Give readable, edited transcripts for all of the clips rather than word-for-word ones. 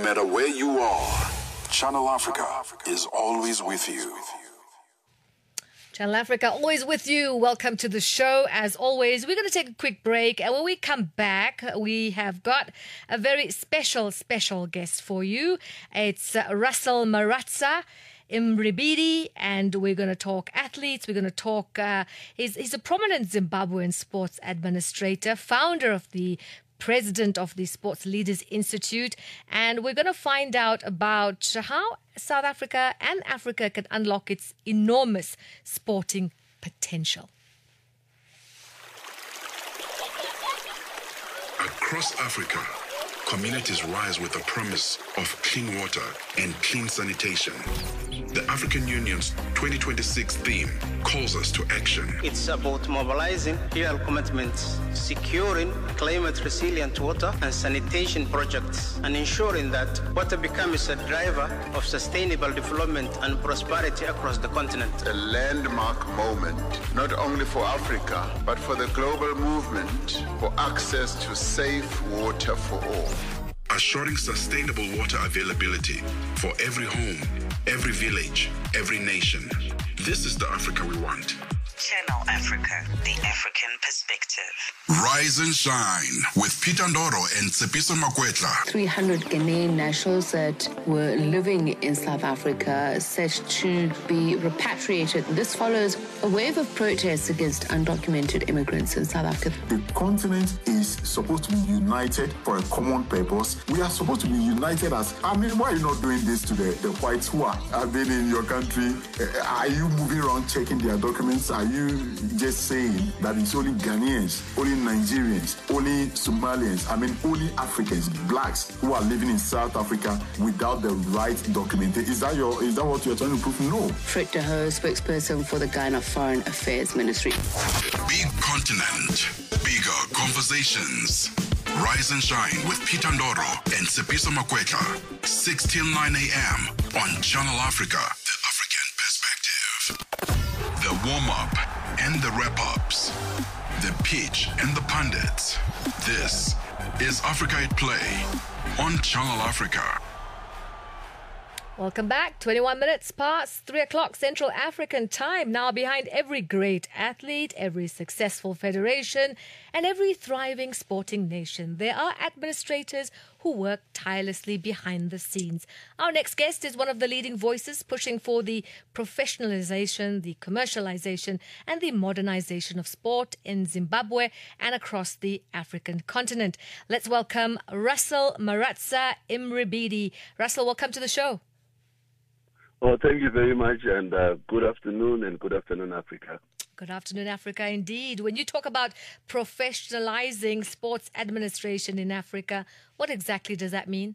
matter where you are, Channel Africa is always with you. Channel Africa, always with you. Welcome to the show. As always, we're going to take a quick break. And when we come back, we have got a very special guest for you. It's Russell Maratsa Mribidi, and we're going to talk athletes. We're going to talk, he's a prominent Zimbabwean sports administrator, founder of the president of the Sports Leaders Institute, and we're going to find out about how South Africa and Africa can unlock its enormous sporting potential. Across Africa, communities rise with the promise of clean water and clean sanitation. The African Union's 2026 theme calls us to action. It's about mobilizing real commitments, securing climate-resilient water and sanitation projects, and ensuring that water becomes a driver of sustainable development and prosperity across the continent. A landmark moment, not only for Africa, but for the global movement for access to safe water for all. Assuring sustainable water availability for every home, every village, every nation. This is the Africa we want. Channel Africa, the African perspective. Rise and shine with Peter Ndoro and Tsepiso Makwetla. 300 Ghanaian nationals that were living in South Africa set to be repatriated. This follows a wave of protests against undocumented immigrants in South Africa. The continent is supposed to be united for a common purpose. We are supposed to be united as, why are you not doing this to the whites who have been in your country? Are you moving around checking their documents? Are you just saying that it's only Ghanaians, only Nigerians, only Somalians, only Africans, blacks who are living in South Africa without the right documentation? Is that what you're trying to prove? No. Fred de Hoo, spokesperson for the Ghana Foreign Affairs Ministry. Big continent, bigger conversations. Rise and shine with Peter Ndoro and Tsepiso Makwetla, 6 till 9 a.m. on Channel Africa, the African perspective. The warm-up and the wrap-ups, the pitch and the pundits. This is Africa at Play on Channel Africa. Welcome back. 21 minutes past 3 o'clock Central African time. Now, behind every great athlete, every successful federation, and every thriving sporting nation, there are administrators who work tirelessly behind the scenes. Our next guest is one of the leading voices pushing for the professionalization, the commercialization, and the modernization of sport in Zimbabwe and across the African continent. Let's welcome Russell Maratsa Mribidi. Russell, welcome to the show. Oh, thank you very much, and good afternoon, Africa. Good afternoon, Africa, indeed. When you talk about professionalizing sports administration in Africa, what exactly does that mean?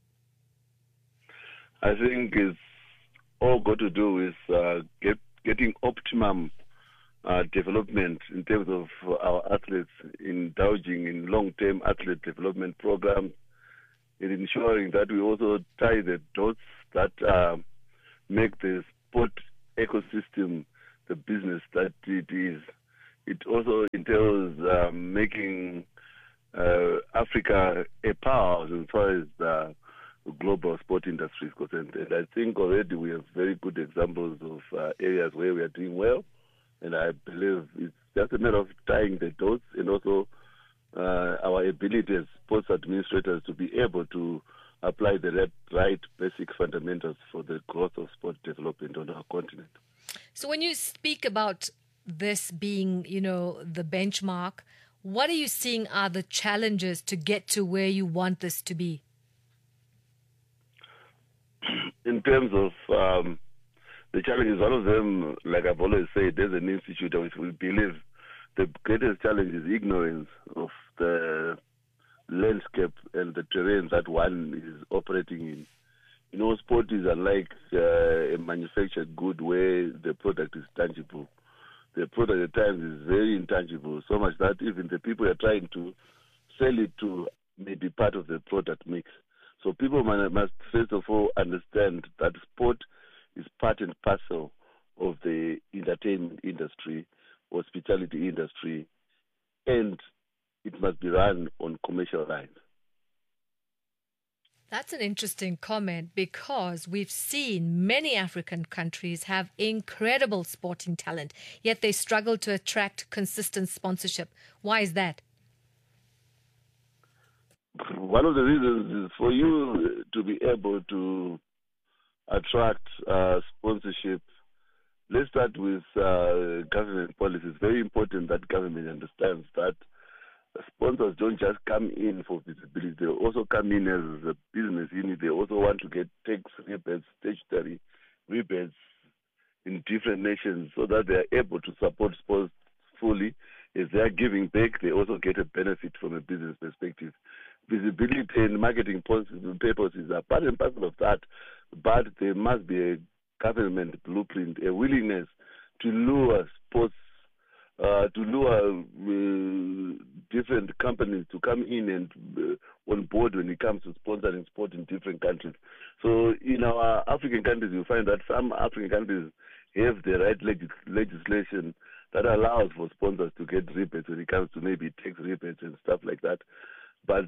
I think it's all got to do with getting optimum development in terms of our athletes, indulging in long-term athlete development programs, in ensuring that we also tie the dots that make the sport ecosystem the business that it is. It also entails making Africa a powerhouse as far as the global sport industry is concerned. And I think already we have very good examples of areas where we are doing well. And I believe it's just a matter of tying the dots and also our ability as sports administrators to be able to apply the right basic fundamentals for the growth of sport development on our continent. So when you speak about this being, the benchmark, what are you seeing are the challenges to get to where you want this to be? In terms of the challenges, one of them, like I've always said, there's an institute which we believe the greatest challenge is ignorance of the landscape and the terrain that one is operating in. Sport is unlike a manufactured good where the product is tangible. The product at times is very intangible, so much that even the people you're trying to sell it to may be part of the product mix. So people must first of all understand that sport is part and parcel of the entertainment industry, hospitality industry, and it must be run on commercial lines. That's an interesting comment because we've seen many African countries have incredible sporting talent, yet they struggle to attract consistent sponsorship. Why is that? One of the reasons is for you to be able to attract sponsorship. Let's start with government policy. It's very important that government understands that sponsors don't just come in for visibility. They also come in as a business unit. They also want to get tax rebates, statutory rebates in different nations so that they are able to support sports fully. As they are giving back, they also get a benefit from a business perspective. Visibility and marketing purposes are part and parcel of that, but there must be a government blueprint, a willingness to lure sports, to lure different companies to come in and on board when it comes to sponsoring sport in different countries. So in our African countries, you find that some African countries have the right legislation that allows for sponsors to get rebates when it comes to maybe tax rebates and stuff like that. But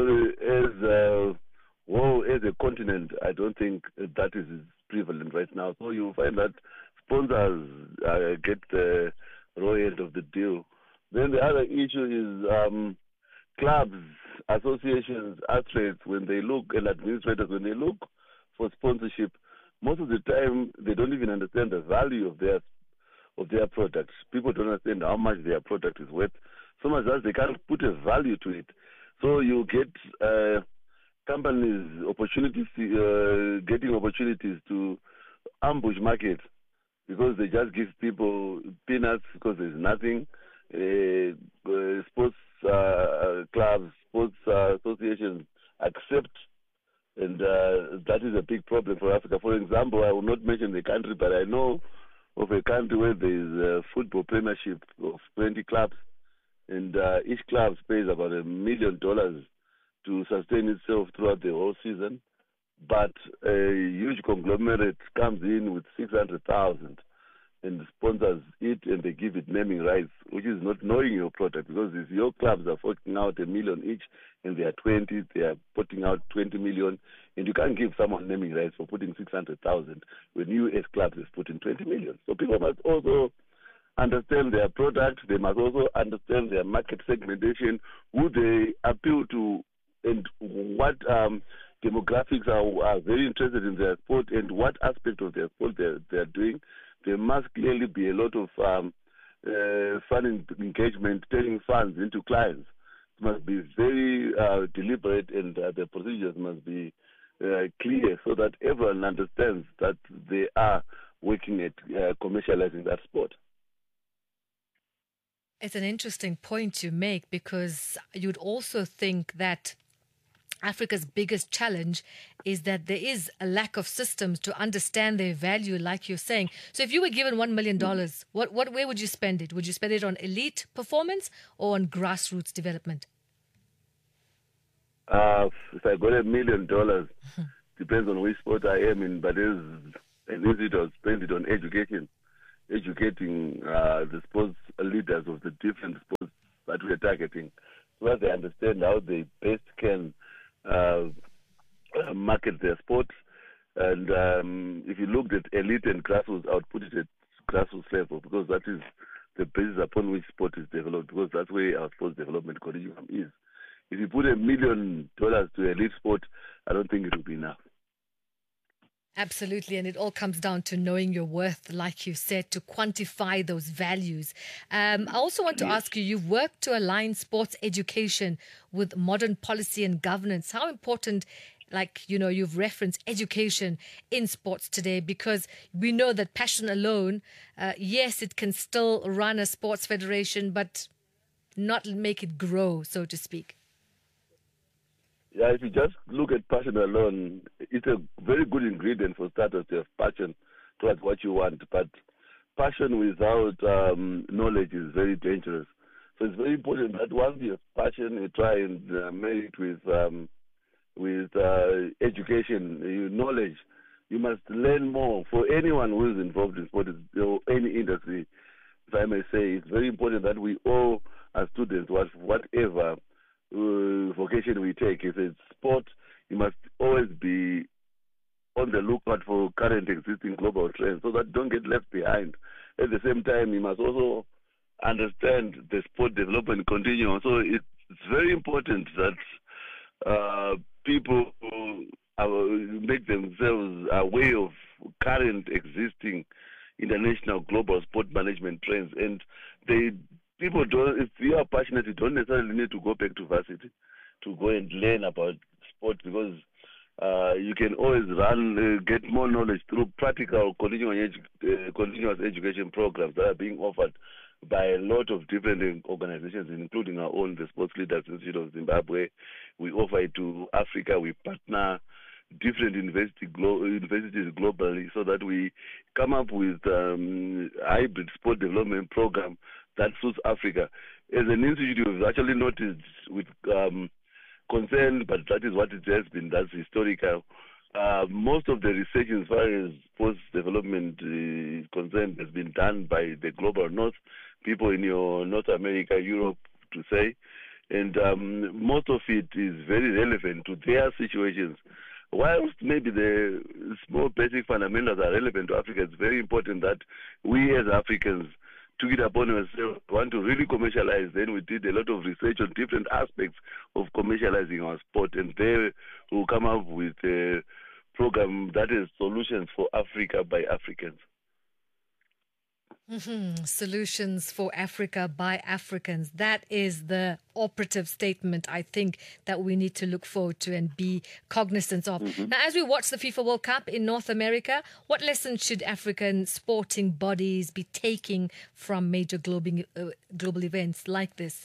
as a continent, I don't think that is prevalent right now. So you find that sponsors get the raw end of the deal. Then the other issue is clubs, associations, athletes, when they look, and administrators, when they look for sponsorship, most of the time they don't even understand the value of their products. People don't understand how much their product is worth. So much that they can't put a value to it. So you get companies getting opportunities to ambush markets because they just give people peanuts because there's nothing. Sports clubs, sports associations accept, and that is a big problem for Africa. For example, I will not mention the country, but I know of a country where there is a football premiership of 20 clubs, and each club pays about $1 million to sustain itself throughout the whole season. But a huge conglomerate comes in with 600,000 and sponsors it, and they give it naming rights, which is not knowing your product, because if your clubs are forking out $1 million each and they are 20, they are putting out 20 million, and you can't give someone naming rights for putting 600,000 when you as clubs is putting 20 million. So people must also understand their product. They must also understand their market segmentation, who they appeal to, and what demographics are very interested in their sport, and what aspect of their sport they're doing. There must clearly be a lot of fund engagement, turning funds into clients. It must be very deliberate, and the procedures must be clear so that everyone understands that they are working at commercializing that sport. It's an interesting point you make, because you'd also think that Africa's biggest challenge is that there is a lack of systems to understand their value, like you're saying. So if you were given $1 million, where would you spend it? Would you spend it on elite performance or on grassroots development? If I got $1 million, depends on which sport I am in, but as an institute, I'll spend it on education, educating the sports leaders of the different sports that we're targeting, so that they understand how they best can market their sports. And if you looked at elite and grassroots, I would put it at grassroots level, because that is the basis upon which sport is developed, because that's where our sports development curriculum is. If you put $1 million to elite sport, I don't think it will be enough. Absolutely, and it all comes down to knowing your worth, like you said, to quantify those values. I also want to ask you, you've worked to align sports education with modern policy and governance. How important, you've referenced education in sports today, because we know that passion alone, yes, it can still run a sports federation, but not make it grow, so to speak. Yeah, if you just look at passion alone, it's a very good ingredient for starters to have passion towards what you want. But passion without knowledge is very dangerous. So it's very important that once you have passion, you try and marry it with education, knowledge. You must learn more. For anyone who is involved in sport, or any industry, if I may say, it's very important that we all, as students, whatever vocation we take, if it's sport, you must always be on the lookout for current existing global trends so that you don't get left behind. At the same time, you must also understand the sport development continuum. So it's very important that people make themselves aware of current existing international global sport management trends. And people don't, if you are passionate, you don't necessarily need to go back to varsity to go and learn about sport, because you can always get more knowledge through practical continuous education programs that are being offered by a lot of different organizations, including our own, the Sports Leaders Institute of Zimbabwe. We offer it to Africa. We partner different universities globally so that we come up with hybrid sport development program that suits Africa. As an institute, we've actually noticed with concern, but that is what it has been. That's historical. Most of the research as far as sports development is concerned has been done by the global north, people in your North America, Europe, to say, and most of it is very relevant to their situations. Whilst maybe the small basic fundamentals are relevant to Africa, it's very important that we as Africans took it upon ourselves, want to really commercialize. Then we did a lot of research on different aspects of commercializing our sport, and there we'll come up with a program that is solutions for Africa by Africans. Solutions for Africa by Africans. That is the operative statement, I think, that we need to look forward to and be cognizant of. Now, as we watch the FIFA World Cup in North America, what lessons should African sporting bodies be taking from major global events like this?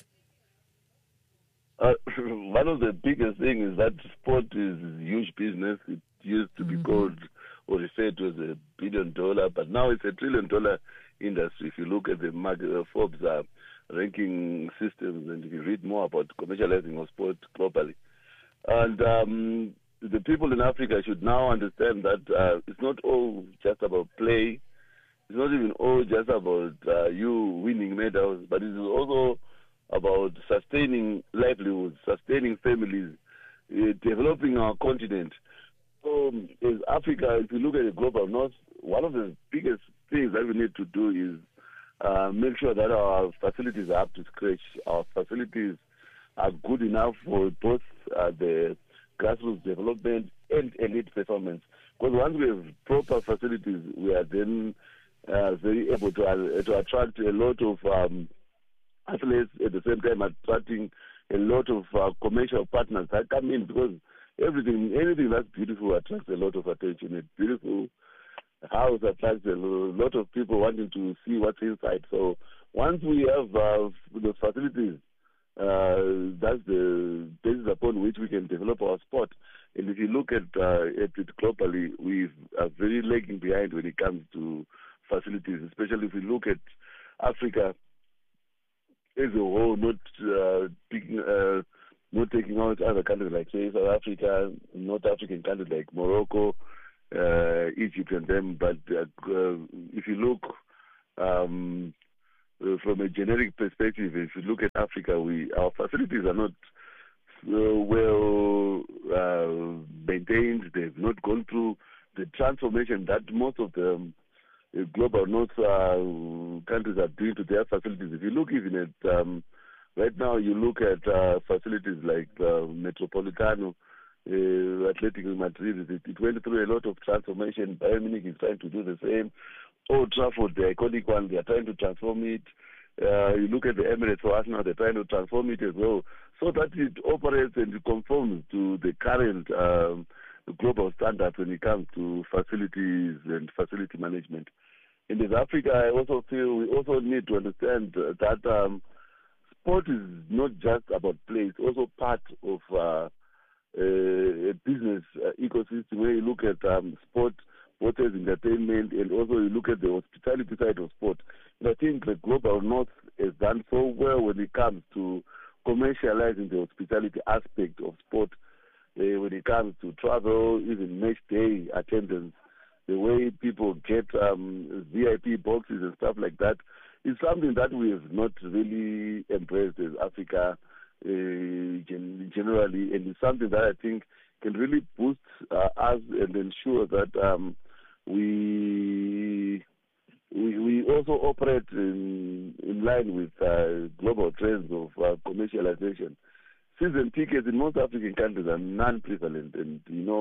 One of the biggest things is that sport is a huge business. It used to be called or referred to as $1 billion, but now it's $1 trillion industry. If you look at the Forbes ranking systems, and if you read more about commercializing of sport globally, and the people in Africa should now understand that it's not all just about play. It's not even all just about you winning medals, but it is also about sustaining livelihoods, sustaining families, developing our continent. So as Africa, if you look at the global north, one of the biggest things that we need to do is make sure that our facilities are up to scratch. Our facilities are good enough for both the grassroots development and elite performance. Because once we have proper facilities, we are then very able to attract a lot of athletes, at the same time attracting a lot of commercial partners that come in, because anything that's beautiful attracts a lot of attention. A beautiful house attracts a lot of people wanting to see what's inside. So once we have the facilities, that's the basis upon which we can develop our sport. And if you look at it globally, we are very lagging behind when it comes to facilities, especially if we look at Africa as a whole, not taking out other countries like, say, South Africa, North African countries like Morocco, Egypt and them. But if you look from a generic perspective, if you look at Africa, our facilities are not well maintained. They've not gone through the transformation that most of the global north countries are doing to their facilities. If you look even at right now, you look at facilities like Metropolitano, Atletico Madrid, it went through a lot of transformation. Bayern Munich is trying to do the same. Old Trafford, the iconic one, they are trying to transform it. You look at the Emirates for Arsenal, they're trying to transform it as well, so that it operates and it conforms to the current global standards when it comes to facilities and facility management. In Africa, I also feel we also need to understand that sport is not just about play. It's also part of a business ecosystem where you look at sport, both as entertainment, and also you look at the hospitality side of sport. And I think the global north has done so well when it comes to commercializing the hospitality aspect of sport, when it comes to travel, even match day attendance, the way people get VIP boxes and stuff like that, is something that we have not really embraced as Africa generally, and it's something that I think can really boost us and ensure that we also operate in line with global trends of commercialization. Season tickets in most African countries are non-prevalent, and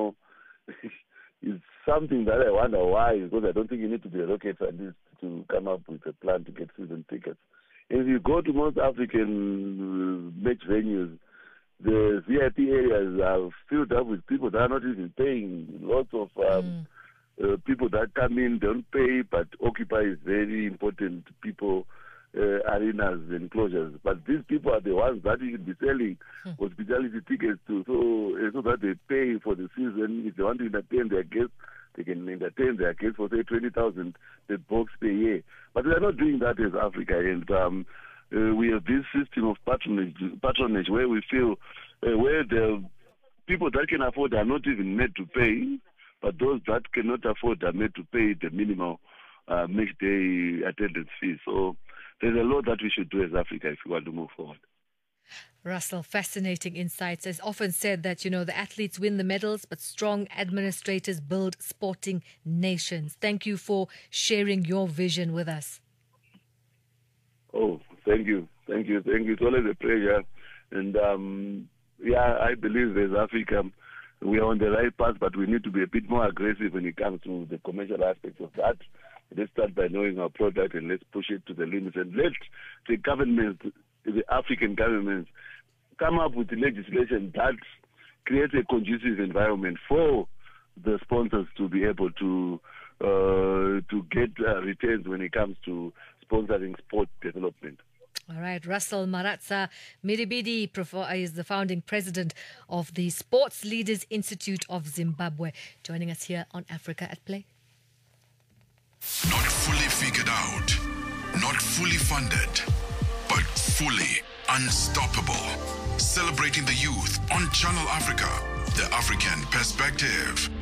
it's something that I wonder why, because I don't think you need to be a rocket scientist to come up with a plan to get season tickets. If you go to most African match venues, the VIP areas are filled up with people that are not even paying. Lots of people that come in don't pay, but occupy very important people, arenas, enclosures. But these people are the ones that you should be selling hospitality tickets to, so that they pay for the season. If they want to entertain their guests, they can entertain their guests for, say, 20,000 per box per year. But we are not doing that as Africa, and we have this system of patronage where we feel where the people that can afford are not even made to pay, but those that cannot afford are made to pay the minimal match day attendance fee. So there's a lot that we should do as Africa if we want to move forward. Russell, fascinating insights. It's often said that, the athletes win the medals, but strong administrators build sporting nations. Thank you for sharing your vision with us. Oh, thank you. It's always a pleasure. And I believe as Africa, we are on the right path, but we need to be a bit more aggressive when it comes to the commercial aspects of that. Let's start by knowing our product and let's push it to the limits. And let the governments, the African governments, come up with legislation that creates a conducive environment for the sponsors to be able to get returns when it comes to sponsoring sport development. All right, Russell Maratsa Miribidi is the founding president of the Sports Leaders Institute of Zimbabwe, joining us here on Africa at Play. Not fully figured out, not fully funded, but fully unstoppable. Celebrating the youth on Channel Africa, the African perspective.